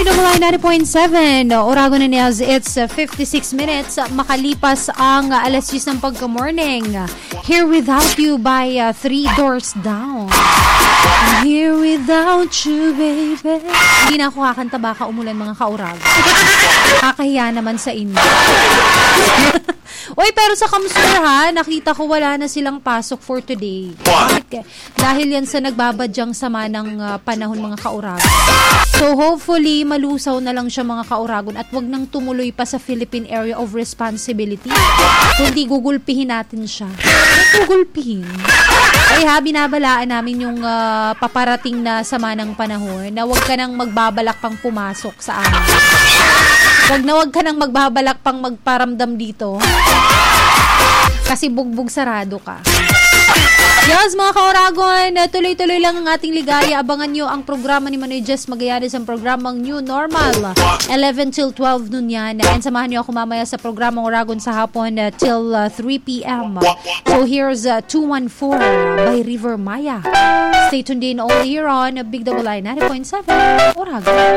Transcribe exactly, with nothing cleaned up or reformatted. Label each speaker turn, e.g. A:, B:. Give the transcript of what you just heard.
A: Double I ninety point seven, Oragon and Nels. It's uh, fifty-six minutes makalipas ang uh, alas diyes ng pagka-morning. Here Without You by uh, Three Doors Down. Here without you, baby. Hindi na ako kakanta, baka umulan mga kaurago. Kakahiya naman sa inyo. Uy, pero sa Kamsur ha, nakita ko wala na silang pasok for today. Bakit? Dahil yan sa nagbabadyang sama ng uh, panahon mga kaurago. So hopefully, malusaw na lang siya mga kauragon at wag nang tumuloy pa sa Philippine Area of Responsibility. Kundi gugulpihin natin siya. Gugulpihin. Ay ha, binabalaan namin yung uh, paparating na sama ng panahon na wag ka nang magbabalak pang pumasok sa amin. Wag na wag ka nang magbabalak pang magparamdam dito. Kasi bugbog sarado ka. Yes, mga kaoragon, tuloy-tuloy lang ang ating ligaya. Abangan nyo ang programa ni Manoy Jess Magallanes, ang programang New Normal. eleven till twelve nun yan. And samahan nyo ako mamaya sa programang Oragon sa hapon uh, till uh, three p.m. So here's uh, two one four by River Maya. Stay tuned in all year on Big Double I ninety point seven Oragon.